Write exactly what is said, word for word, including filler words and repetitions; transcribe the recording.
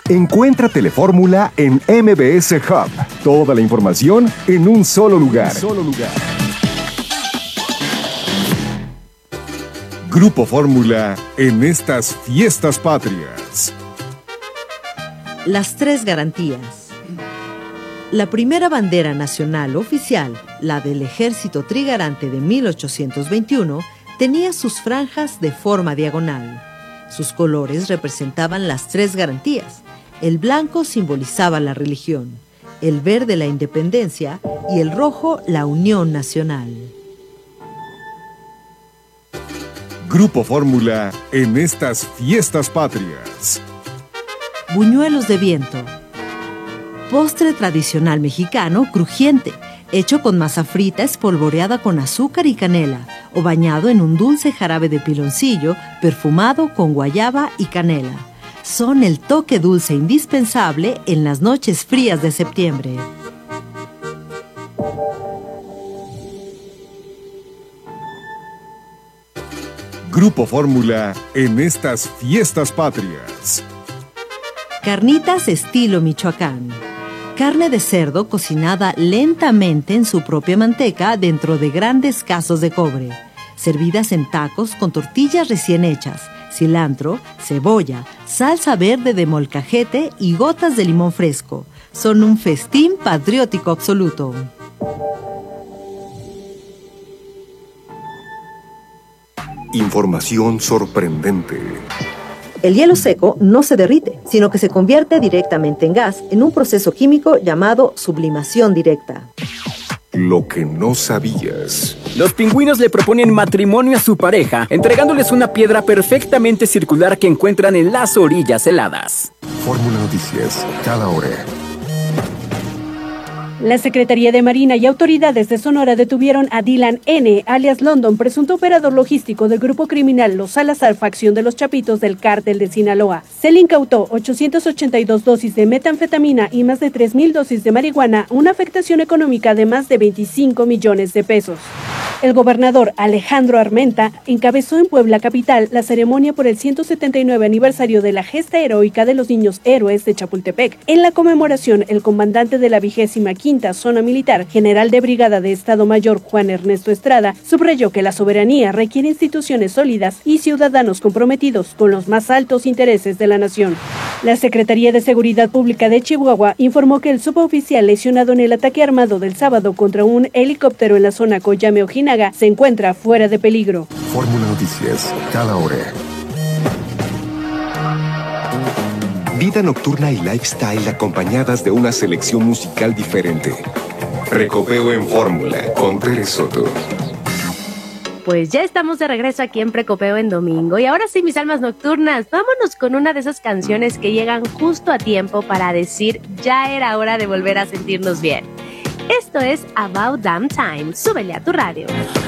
Encuentra Telefórmula en M B S Hub. Toda la información en un solo lugar. Un solo lugar. Grupo Fórmula en estas fiestas patrias. Las tres garantías. La primera bandera nacional oficial, la del Ejército Trigarante de mil ochocientos veintiuno, tenía sus franjas de forma diagonal. Sus colores representaban las tres garantías. El blanco simbolizaba la religión, el verde la independencia y el rojo la unión nacional. Grupo Fórmula en estas fiestas patrias. Buñuelos de viento. Postre tradicional mexicano crujiente, hecho con masa frita espolvoreada con azúcar y canela o bañado en un dulce jarabe de piloncillo perfumado con guayaba y canela. Son el toque dulce indispensable en las noches frías de septiembre. Grupo Fórmula en estas fiestas patrias. Carnitas estilo Michoacán. Carne de cerdo cocinada lentamente en su propia manteca dentro de grandes casos de cobre, servidas en tacos con tortillas recién hechas, cilantro, cebolla, salsa verde de molcajete y gotas de limón fresco. Son un festín patriótico absoluto. Información sorprendente. El hielo seco no se derrite, sino que se convierte directamente en gas en un proceso químico llamado sublimación directa. Lo que no sabías. Los pingüinos le proponen matrimonio a su pareja, entregándoles una piedra perfectamente circular que encuentran en las orillas heladas. Fórmula Noticias, cada hora. La Secretaría de Marina y autoridades de Sonora detuvieron a Dylan N., alias London, presunto operador logístico del grupo criminal Los Salazar, facción de los Chapitos del Cártel de Sinaloa. Se le incautó ochocientas ochenta y dos dosis de metanfetamina y más de tres mil dosis de marihuana, una afectación económica de más de veinticinco millones de pesos. El gobernador Alejandro Armenta encabezó en Puebla capital la ceremonia por el ciento setenta y nueve aniversario de la gesta heroica de los niños héroes de Chapultepec. En la conmemoración, el comandante de la vigésima quinta zona militar, general de brigada de Estado Mayor Juan Ernesto Estrada, subrayó que la soberanía requiere instituciones sólidas y ciudadanos comprometidos con los más altos intereses de la nación. La Secretaría de Seguridad Pública de Chihuahua informó que el suboficial lesionado en el ataque armado del sábado contra un helicóptero en la zona Coyame-Ojinaga se encuentra fuera de peligro. Fórmula Noticias, cada hora. Vida nocturna y lifestyle acompañadas de una selección musical diferente. Precopeo en Fórmula con Tere Soto. Pues ya estamos de regreso aquí en Precopeo en domingo. Y ahora sí, mis almas nocturnas, vámonos con una de esas canciones que llegan justo a tiempo para decir ya era hora de volver a sentirnos bien. Esto es About Damn Time. Súbele a tu radio.